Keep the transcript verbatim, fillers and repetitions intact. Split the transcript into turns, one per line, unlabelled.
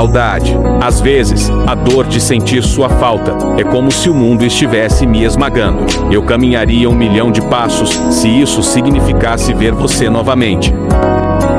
saudade. Às vezes, a dor de sentir sua falta é como se o mundo estivesse me esmagando. Eu caminharia um milhão de passos se isso significasse ver você novamente.